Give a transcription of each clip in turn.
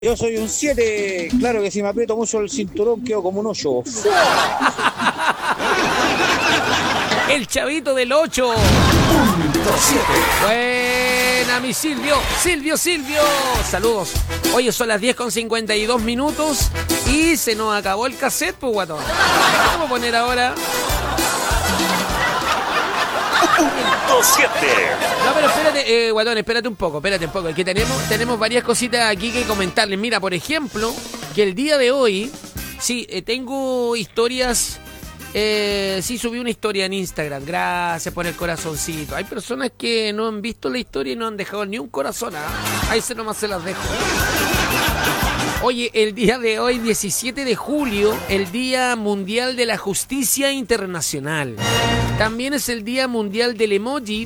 Yo soy un 7, claro que si me aprieto mucho el cinturón quedo como un 8. El chavito del 8. Buena, mi Silvio. Silvio. Saludos. Oye, son las 10:52 y se nos acabó el cassette, pues, guatón. Vamos a poner ahora... 7. No, pero espérate, guatón, espérate un poco. Es que tenemos varias cositas aquí que comentarles. Mira, por ejemplo, que el día de hoy, sí, tengo historias. Sí, subí una historia en Instagram. Gracias por el corazoncito. Hay personas que no han visto la historia y no han dejado ni un corazón. Ahí nomás se las dejo. Oye, el día de hoy, 17 de julio, el Día Mundial de la Justicia Internacional. También es el Día Mundial del Emoji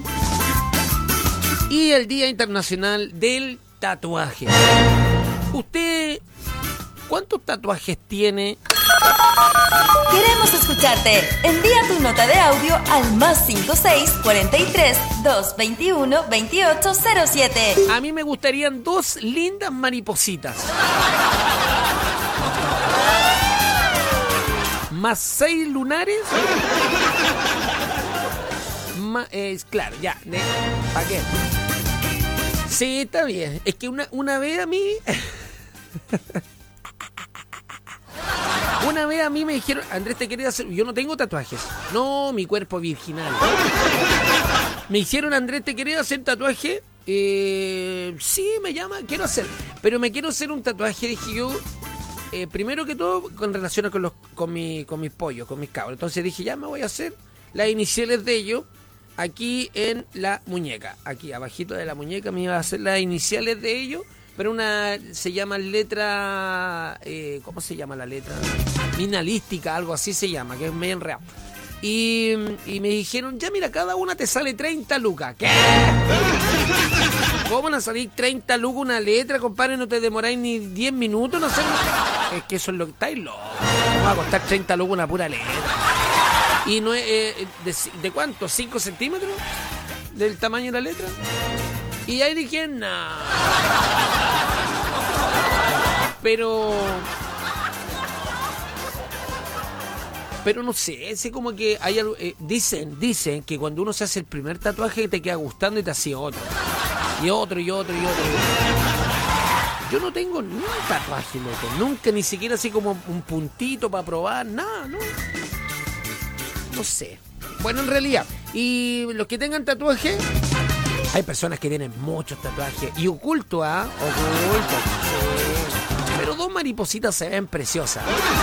y el Día Internacional del Tatuaje. ¿Usted cuántos tatuajes tiene? Queremos escucharte. Envía tu nota de audio al +56 43 221 2807. A mí me gustarían 2 lindas maripositas. Más 6 lunares. Claro, ya. ¿Para qué? Sí, está bien. Es que una vez a mí... Una vez a mí me dijeron, Andrés, ¿te querías hacer? Yo no tengo tatuajes. No, mi cuerpo virginal. Me hicieron, Andrés, ¿te querías hacer tatuaje? Sí, me llama, quiero hacer. Pero me quiero hacer un tatuaje, dije yo. Primero que todo, con relación con mis pollos, con mis cabros. Entonces dije, ya me voy a hacer las iniciales de ellos aquí en la muñeca. Aquí, abajito de la muñeca, me iba a hacer las iniciales de ellos. Pero se llama letra... ¿cómo se llama la letra? Minalística, algo así se llama, que es medio enredado. Y me dijeron, ya mira, cada una te sale 30 lucas. ¿Qué? ¿Cómo van a salir 30 lucas una letra, compadre? No te demoráis ni 10 minutos, no sé. Es que eso es lo que estáis loco. ¿Cómo va a costar 30 lucas una pura letra? ¿Y no es de cuánto? ¿5 centímetros? ¿Del tamaño de la letra? Y ahí dije, nah. Pero no sé, es como que hay algo, dicen que cuando uno se hace el primer tatuaje te queda gustando y te hace otro. Y otro. Yo no tengo ni un tatuaje, loco. Nunca, ni siquiera así como un puntito para probar, nada, ¿no? No sé. Bueno, en realidad, y los que tengan tatuaje... Hay personas que tienen muchos tatuajes y oculto, oculto. Sí. Pero 2 maripositas se ven preciosas.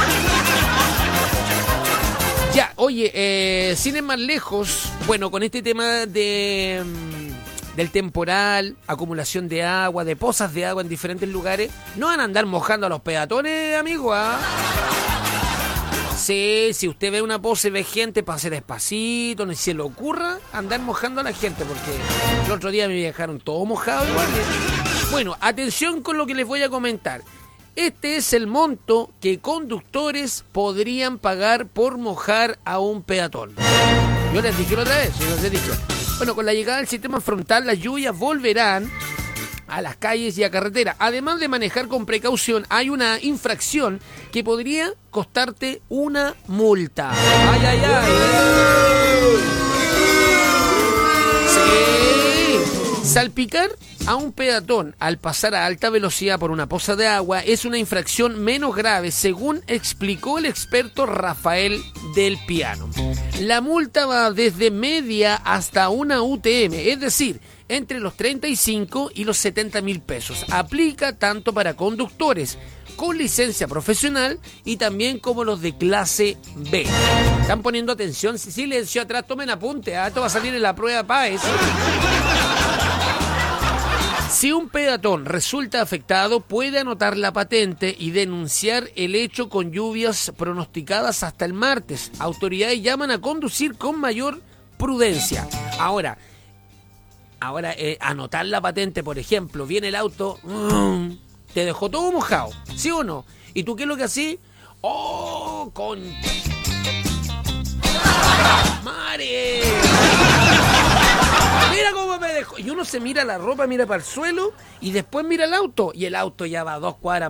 Ya, oye, sin ir más lejos, bueno, con este tema del temporal, acumulación de agua, de pozas de agua en diferentes lugares, no van a andar mojando a los peatones, amigo, Sí, si usted ve una poza y ve gente, pase despacito, no se le ocurra andar mojando a la gente, porque el otro día me dejaron todo mojado igual. Bueno, atención con lo que les voy a comentar. Este es el monto que conductores podrían pagar por mojar a un peatón. Yo les dije otra vez, Bueno, con la llegada del sistema frontal, las lluvias volverán a las calles y a carretera. Además de manejar con precaución, hay una infracción que podría costarte una multa. ¡Ay! Sí. Salpicar a un peatón al pasar a alta velocidad por una poza de agua es una infracción menos grave, según explicó el experto Rafael del Piano. La multa va desde media hasta una UTM, es decir, entre los 35 y los 70.000 pesos. Aplica tanto para conductores con licencia profesional y también como los de clase B. ¿Están poniendo atención? Silencio atrás, tomen apunte. Esto va a salir en la prueba PAES. Si un peatón resulta afectado, puede anotar la patente y denunciar el hecho con lluvias pronosticadas hasta el martes. Autoridades llaman a conducir con mayor prudencia. Ahora, anotar la patente, por ejemplo, viene el auto, te dejó todo mojado, ¿sí o no? ¿Y tú qué es lo que hacís? ¡Oh, con... ¡Mare! Mira cómo me lejos. Y uno se mira la ropa, mira para el suelo y después mira el auto. Y el auto ya va a 2 cuadras